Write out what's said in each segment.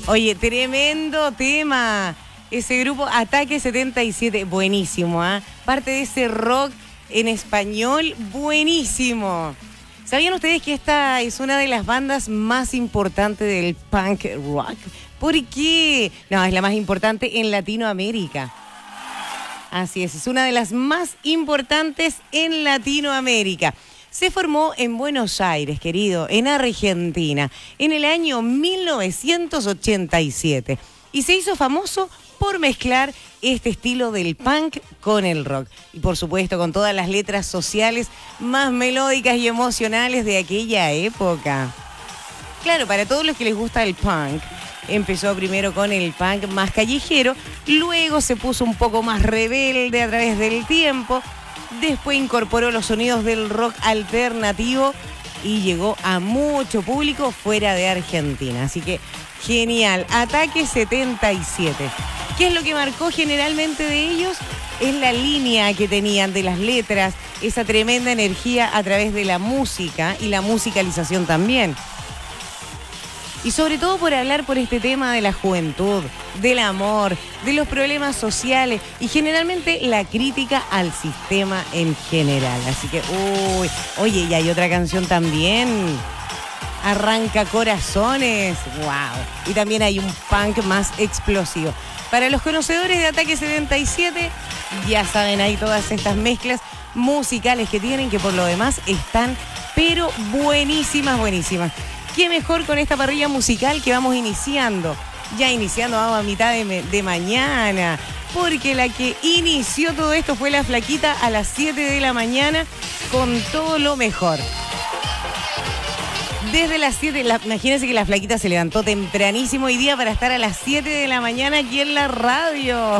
Oye, tremendo tema. Ese grupo Ataque 77, buenísimo, ¿ah? Parte de ese rock en español, buenísimo. ¿Sabían ustedes que esta es una de las bandas más importantes del punk rock? ¿Por qué? No, es la más importante en Latinoamérica. Así es una de las más importantes en Latinoamérica. Se formó en Buenos Aires, querido, en Argentina, en el año 1987. Y se hizo famoso por mezclar este estilo del punk con el rock. Y por supuesto con todas las letras sociales más melódicas y emocionales de aquella época. Claro, para todos los que les gusta el punk, empezó primero con el punk más callejero, luego se puso un poco más rebelde a través del tiempo, después incorporó los sonidos del rock alternativo y llegó a mucho público fuera de Argentina. Así que genial, Ataque 77. ¿Qué es lo que marcó generalmente de ellos? Es la línea que tenían de las letras, esa tremenda energía a través de la música y la musicalización también. Y sobre todo por hablar por este tema de la juventud, del amor, de los problemas sociales y generalmente la crítica al sistema en general. Así que, oye, y hay otra canción también, Arranca Corazones, wow. Y también hay un punk más explosivo. Para los conocedores de Ataque 77, ya saben ahí todas estas mezclas musicales que tienen, que por lo demás están, pero buenísimas, buenísimas. Qué mejor con esta parrilla musical que vamos iniciando. Ya iniciando, vamos a mitad de mañana. Porque la que inició todo esto fue la Flaquita a las 7 de la mañana con todo lo mejor. Desde las 7, imagínense que la Flaquita se levantó tempranísimo hoy día para estar a las 7 de la mañana aquí en la radio.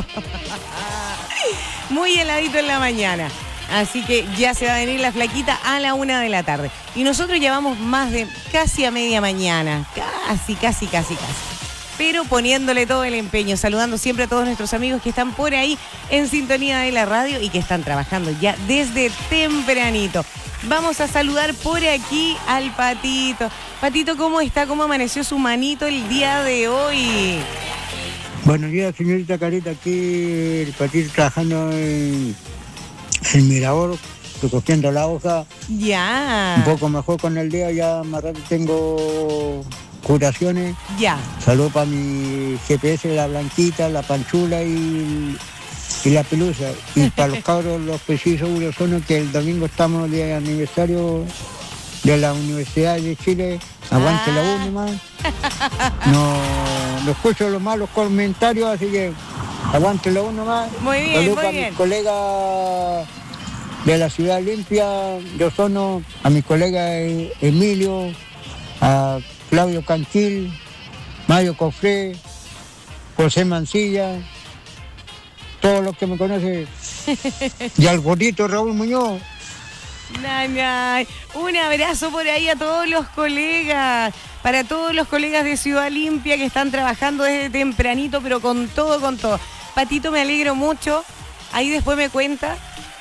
Muy heladito en la mañana. Así que ya se va a venir la Flaquita a la 1 de la tarde. Y nosotros llevamos más de casi a media mañana. Casi. Pero poniéndole todo el empeño, saludando siempre a todos nuestros amigos que están por ahí en sintonía de la radio y que están trabajando ya desde tempranito. Vamos a saludar por aquí al Patito. Patito, ¿cómo está? ¿Cómo amaneció su manito el día de hoy? Buenos días, señorita Carita. Aquí el Patito trabajando en Mirador, recogiendo la hoja. Ya. Un poco mejor con el día, ya más rato tengo curaciones. Ya. Saludos para mi GPS, la Blanquita, la Panchula y la Pelusa. Y para los cabros, los precisos son que el domingo estamos de aniversario de la Universidad de Chile. Aguante la U nomás. No escucho los malos comentarios, así que aguante la U nomás. Muy bien, saludos muy para bien. mis colegas de la Ciudad Limpia de Osorno, a mi colega Emilio, a Claudio Cantil, Mario Cofré, José Mancilla, todos los que me conocen, y al gordito Raúl Muñoz. Un abrazo por ahí a todos los colegas, para todos los colegas de Ciudad Limpia que están trabajando desde tempranito, pero con todo. Patito, me alegro mucho. Ahí después me cuenta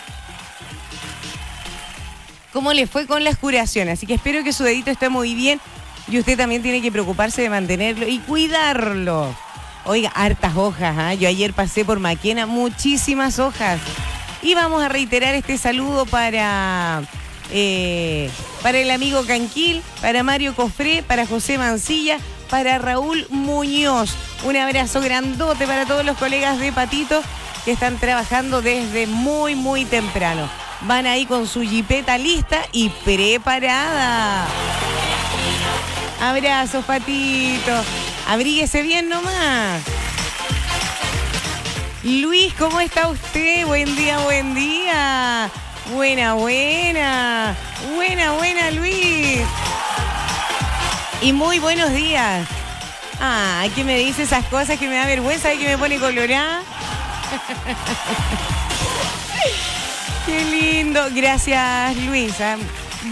cómo le fue con las curaciones. Así que espero que su dedito esté muy bien y usted también tiene que preocuparse de mantenerlo y cuidarlo. Oiga, hartas hojas, ¿eh? Yo ayer pasé por Maquena, muchísimas hojas. Y vamos a reiterar este saludo para el amigo Canquil, para Mario Cofré, para José Mancilla, para Raúl Muñoz. Un abrazo grandote para todos los colegas de Patito que están trabajando desde muy temprano. Van ahí con su jipeta lista y preparada. Abrazos, Patito. Abríguese bien nomás. Luis, ¿cómo está usted? Buen día. Buena, Luis. Y muy buenos días. ¿Qué me dice esas cosas que me da vergüenza y que me pone colorada? Qué lindo. Gracias, Luis.